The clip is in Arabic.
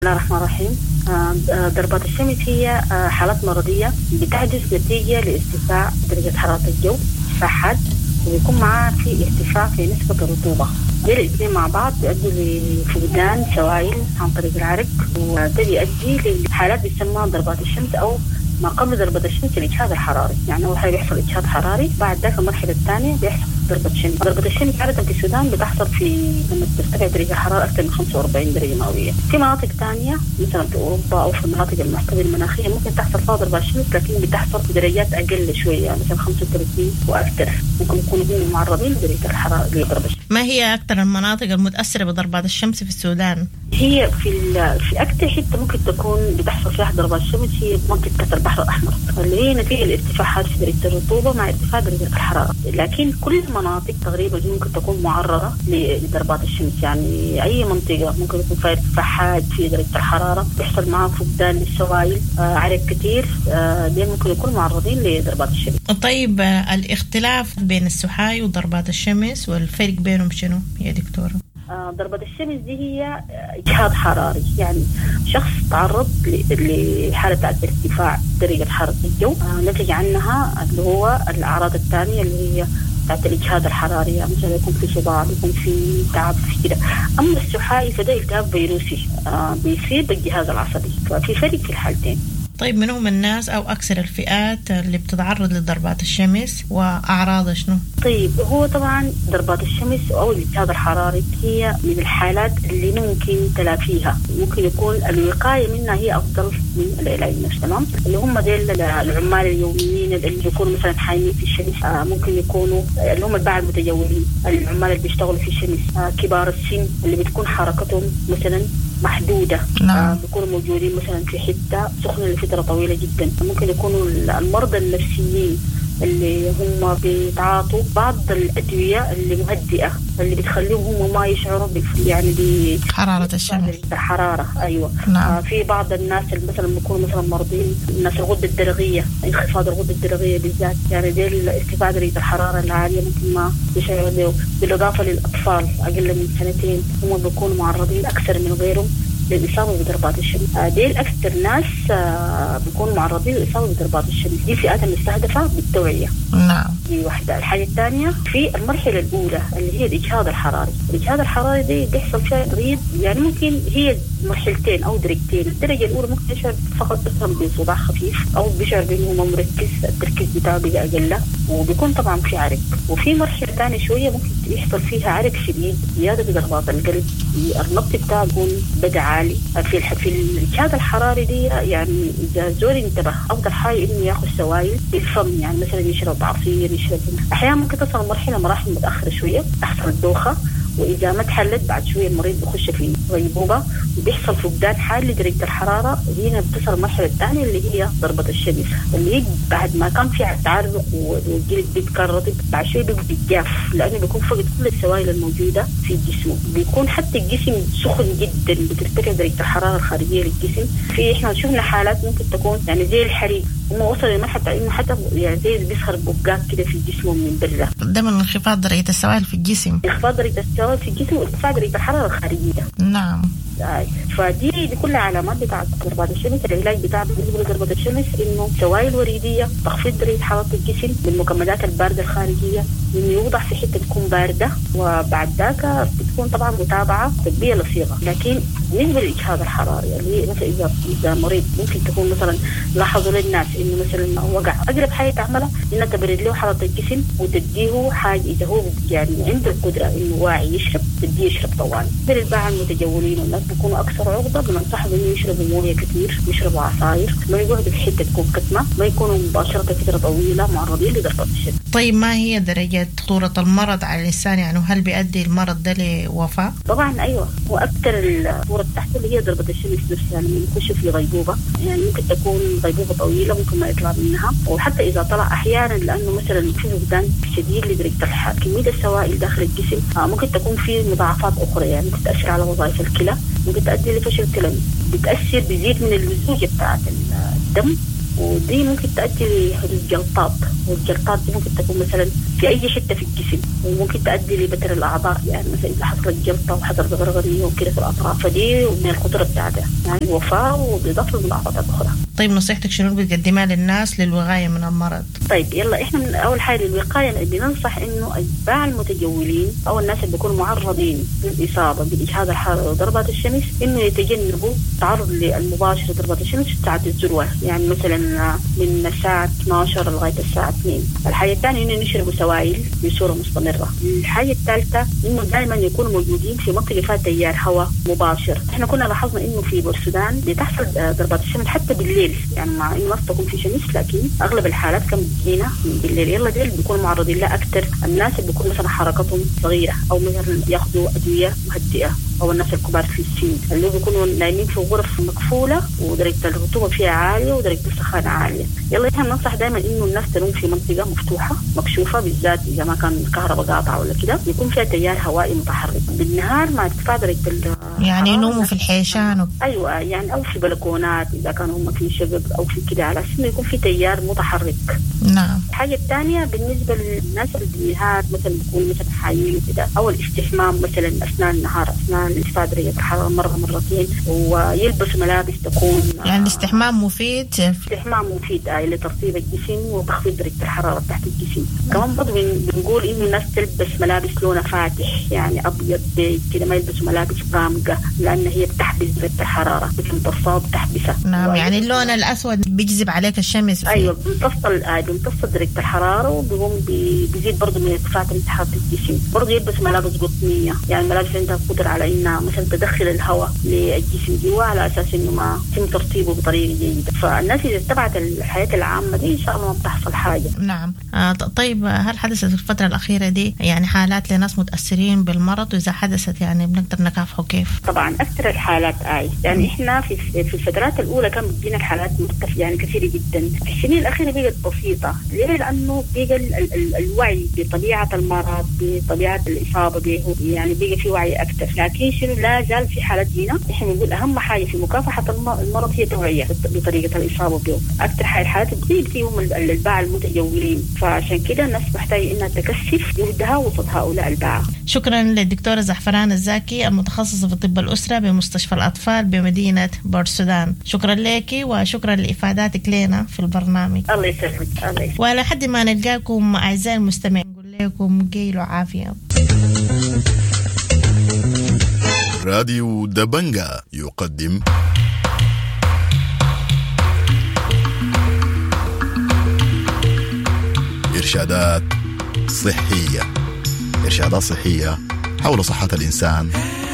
الله الرحمن الرحيم. ضربات الشمس هي حالات مرضية بتحدث نتيجة لارتفاع درجة حرارة الجو، ارتفاع حاد، ويكون معاه في ارتفاع في نسبة الرطوبة. دي الاثنين مع بعض بيؤدوا لفقدان سوائل عن طريق العرق، وده بيؤدي لحالات بيسموها ضربات الشمس أو ما قبل ضربة الشمس الإجهاد الحراري. يعني أول حاجة بيحصل إجهاد حراري، بعد ذاك المرحلة الثانية بيحصل ضربة شمس. ضربة الشمس عادة في السودان بتحصل في لما ترتفع درجة الحرارة أكثر من 45 درجة مئوية. في مناطق ثانية مثلا في أوروبا أو في المناطق المحتوية المناخية ممكن تحصل فيها ضربة شمس، لكن بتحصل في درجات أقل شوية، يعني مثلا 35 وأكثر. ممكن يكونوا هم معرضين لدرجة الحرارة لضربة الشمس. ما هي أكثر المناطق المتأثرة بضربات الشمس في السودان؟ هي في أكثر حتة ممكن تكون بتحصل فيها ضربات الشمس هي منطقة البحر الأحمر، اللي هي نتيجة الارتفاعات في درجة الرطوبة مع ارتفاع درجة الحرارة. لكن كل المناطق تقريبا ممكن تكون معرضة لضربات الشمس. يعني أي منطقة ممكن يكون فيها ارتفاع حاد في درجة الحرارة، بيحصل معها فقدان للسوائل، عرق كتير، دي ممكن يكونوا معرضين لضربات الشمس. طيب الاختلاف بين السحاي وضربات الشمس والفرق بينهم شنو يا دكتورة؟ ضربة الشمس دي هي إجهاد حراري، يعني شخص تعرض لحالة ارتفاع درجة حرارة الجو، نتج عنها اللي هو الأعراض الثانية اللي هي بتاعت الإجهاد الحراري، يعني مثلا يكون في صداع، يكون في تعب في كده. أما السحائي فده التهاب فيروسي بيصيب الجهاز العصبي، ففي فرق في الحالتين. طيب من هم الناس أو أكثر الفئات اللي بتتعرض لضربات الشمس وأعراضها شنو؟ طيب هو طبعا ضربات الشمس أو الإجهاد الحراري هي من الحالات اللي ممكن تلافيها، ممكن يكون الوقاية منها هي أفضل من العلاج نفسه. تمام، اللي هم ديل العمال اليوميين اللي يكونوا مثلا حامين في الشمس، ممكن يكونوا اللي هم الباعة المتجولين، العمال اللي بيشتغلوا في الشمس، كبار السن اللي بتكون حركتهم مثلا محدودة، بيكونوا موجودين مثلا في حتة سخنة لفترة طويلة جدا. ممكن يكونوا المرضى النفسيين اللي هم بيتعاطوا بعض الأدوية اللي مهدئة اللي بتخليهم هم ما يشعروا يعني بحرارة الشمس. الحرارة أيوة. في بعض الناس اللي مثلا بيكونوا مثلا مرضين، الناس الغدة الدرقية، انخفاض الغدة الدرقية بالذات، يعني دي ارتفاع درجة الحرارة العالية ممكن ما يشعروا به. بالإضافة للأطفال أقل من 2 هم بيكونوا معرضين أكثر من غيرهم للإصابة بضربات الشمس. دي الأكثر ناس بيكونوا معرضين للإصابة بضربات الشمس. دي فئات المستهدفة بالتوعية. نعم. دي واحدة. الحاجة الثانية في المرحلة الأولى اللي هي الإجهاد الحراري. الإجهاد الحراري دي بيحصل فيها تغيير، يعني ممكن هي مرحلتين أو درجتين. الدرجة الأولى ممكن يشعر فقط بصداع خفيف، أو بيشعر بأنه هو مركز، التركيز بتاعه بيبقى أقل، وبيكون طبعا في عرق. وفي مرحلة ثانية شوية ممكن يحصل فيها عرق شديد، زيادة بضربات القلب، النبض بتاعه يكون بدأ عالي. في الإجهاد الحراري دي يعني إذا زول انتبه أفضل حاجة إنه يأخذ سوائل بالفم، يعني مثلا يشرب عصير، يشرب. أحيانا ممكن تصل مراحل متأخرة شوية، تحصل الدوخة، وإذا ما تحلت بعد شوية المريض بيخش في غيبوبة وبيحصل فقدان حاد لدرجة الحرارة. هنا بتصل المرحلة الثانية اللي هي ضربة الشمس، اللي هي بعد ما كان في تعرق والجلد بيتكون رطب، بعد شوية بيتجاف لأنه بيكون فقد كل السوائل الموجودة في الجسم. بيكون حتى الجسم سخن جدا، بترتفع درجة الحرارة الخارجية للجسم. في إحنا شفنا حالات ممكن تكون يعني زي الحريق، هم وصلوا لمرحلة إنه حتى يعني زي بيسخر بقاق كده في جسمهم من برا. ده من انخفاض درجة السوائل في الجسم. انخفاض درجة السوائل في الجسم وارتفاع درجة الحرارة الخارجية. نعم. فدي كلها علامات بتاعت ضربات الشمس. العلاج بتاع بالنسبة لضربات الشمس إنه سوائل وريدية، تخفيض درجة حرارة الجسم بالمكملات الباردة الخارجية، إنه يوضع في حتة تكون باردة، وبعد ذاك بتكون طبعا متابعة طبية لصيغة. لكن بالنسبة للإجهاد الحراري اللي مثلا إذا مريض ممكن تكون مثلا لاحظوا للناس إنه مثلا وقع، أقرب حاجة تعملها إنها تبرد له حرارة الجسم وتديه حاجة إذا هو يعني عنده القدرة إنه واعي يشرب، تديه يشرب طوال. بالباع المتجولين والناس بيكونوا أكثر عرضة، بننصحهم إنه يشربوا موية كثير، يشربوا عصاير، ما يقعدوا في حتة تكون كتمة، ما يكونوا مباشرة فترة طويلة معرضين لضربات الشمس. طيب ما هي درجة خطورة المرض على الإنسان؟ يعني هل بيؤدي المرض ده لوفاة؟ طبعا أيوة، وأكثر الخطورة تحت اللي هي ضربة الشمس نفسها لما يخش في غيبوبة، يعني ممكن تكون غيبوبة طويلة ممكن ما يطلع منها، وحتى إذا طلع أحيانا لأنه مثلا في فقدان شديد لدرجة الحرارة، كمية السوائل داخل الجسم ممكن تكون في مضاعفات أخرى، يعني ممكن تأثر على وظائف الكلى، ممكن تؤدي لفشل كلوي، بتأثر بزيد من اللزوجة بتاعت الدم، ودي ممكن تؤدي لحدوث جلطات، والجلطات دي ممكن تكون مثلا في أي حتة في الجسم، وممكن تؤدي لبتر الأعضاء. يعني مثلا إذا حصلت جلطة وحصلت غرغرية وكده في الأطراف، فدي من الخطورة بتاعتها يعني وفاة وبإضافة لمضاعفات أخرى. طيب نصيحتك شنو بتقدمها للناس للوقاية من المرض؟ طيب يلا إحنا من أول حاجة للوقاية بننصح إنه أتباع المتجولين أو الناس اللي بيكونوا معرضين للإصابة بإجهاد الحرارة وضربات الشمس إنه يتجنبوا التعرض للمباشر لضربات الشمس في ساعة الذروة، يعني مثلا من الساعة 12 لغاية الساعة 2. الحاجة الثانية إنه نشربوا سوائل بصورة مستمرة. الحاجة الثالثة إنه دائما يكونوا موجودين في منطقة فيها تيار هواء مباشر. إحنا كنا لاحظنا إنه في بورسودان بتحصل ضربات الشمس حتى بالليل، يعني مع إنه ما تكون في شمس لكن أغلب الحالات كانت بتجينا بالليل. يلا ديل بيكونوا معرضين لها أكثر الناس اللي بيكون مثلا حركتهم صغيرة أو مثلا ياخذوا أدوية مهدئة، أو الناس الكبار في السن اللي بيكونوا نايمين في غرف مقفولة ودرجة الرطوبة فيها عالية ودرجة السخانة عالية. يلا إحنا ننصح دائما إنه الناس تنوم في منطقة مفتوحة مكشوفة، بالذات إذا ما كان الكهرباء قاطعة ولا كده، يكون فيها تيار هوائي متحرك. بالنهار مع ارتفاع درجة يعني ينوموا في الحيشان أيوة يعني، أو في بلكونات إذا كانوا هم في شقق أو في كده، على أساس إنه يكون في تيار متحرك. نعم. الحاجة الثانية بالنسبة للناس اللي بالنهار مثلا بيكون مثلا حايين وكده، أو الاستحمام مثلا أثناء النهار أثناء ارتفاع درجة الحرارة مرة مرتين، ويلبس ملابس تكون يعني الاستحمام مفيد. الاستحمام مفيد لترطيب الجسم وتخفيض درجة الحرارة تحت الجسم. كمان برضه بنقول إنه الناس تلبس ملابس لونها فاتح، يعني أبيض كده، ما يلبسوا ملابس غامقة لأن هي بتحبس درجة الحرارة، بتمتصها وبتحبسها. نعم، يعني اللون الأسود بيجذب عليك الشمس. أيوة بيمتص درجة الحرارة، وبيقوم بيزيد برضه من ارتفاع درجة حرارة الجسم. برضه يلبس ملابس قطنية، يعني ملابس عندها قدرة على إنها مثلا تدخل الهواء للجسم جوا على أساس إنه ما يتم ترطيبه بطريقة جيدة. فالناس إذا اتبعت الحياة العامة دي إن شاء الله ما بتحصل حاجة. نعم. طيب هل حدثت في الفترة الأخيرة دي يعني حالات لناس متأثرين بالمرض؟ وإذا حدثت يعني بنقدر نكافحه كيف؟ طبعا أكثر الحالات يعني إحنا في الفترات الأولى كان بتجينا الحالات مرتفعة يعني كثيرة جدا. في السنين الأخيرة بقت بسيطة. ليه؟ لأنه بقى الوعي بطبيعة المرض، بطبيعة الإصابة به، يعني بقى في وعي أكثر. لكن شنو لا زال في حالات جينا. إحنا بنقول أهم حاجة في مكافحة المرض هي توعية بطريقة الإصابة به. أكثر الحالات بتيجي هم الباعة المتجولين، فعشان كده الناس محتاجة إنها تكثف جهدها وسط هؤلاء الباعة. شكرا للدكتورة زعفران الزاكي المتخصصة في طب الأسرة بمستشفى الأطفال بمدينة بورسودان. شكرا لك وشكرا لإفاداتك لنا في البرنامج. الله يسلمك. الله يسلمك. وعلى حد ما نلقاكم أعزائي المستمعين نقول لكم قيلوا عافية. راديو دبنجا يقدم إرشادات صحية حول صحة الإنسان